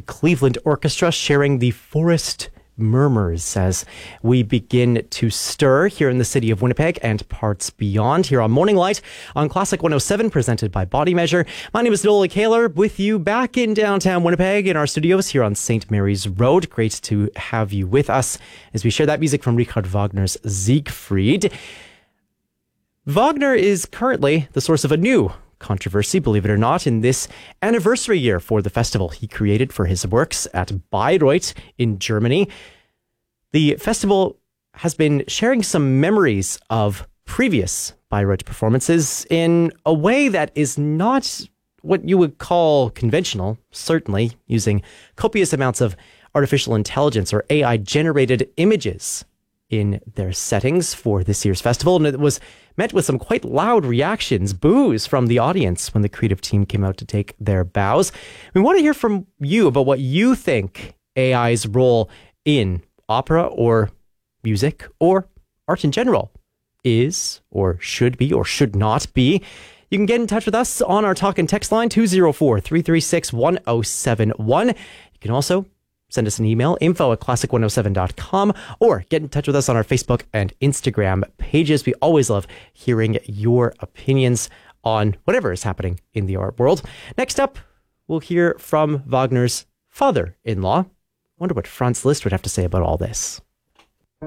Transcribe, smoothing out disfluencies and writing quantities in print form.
Cleveland Orchestra sharing the Forest Murmurs as we begin to stir here in the city of Winnipeg and parts beyond here on Morning Light on Classic 107, presented by Body Measure. My name is Noel Kaler, with you back in downtown Winnipeg in our studios here on St. Mary's Road. Great to have you with us as we share that music from Richard Wagner's Siegfried. Wagner is currently the source of a new controversy, believe it or not, in this anniversary year for the festival he created for his works at Bayreuth in Germany. The festival has been sharing some memories of previous Bayreuth performances in a way that is not what you would call conventional, certainly using copious amounts of artificial intelligence or AI-generated images in their settings for this year's festival, and it was met with some quite loud reactions, boos from the audience when the creative team came out to take their bows. We want to hear from you about what you think AI's role in opera or music or art in general is or should be or should not be. You can get in touch with us on our talk and text line 204-336-1071. You can also send us an email, info@classic107.com, or get in touch with us on our Facebook and Instagram pages. We always love hearing your opinions on whatever is happening in the art world. Next up, we'll hear from Wagner's father-in-law. Wonder what Franz Liszt would have to say about all this.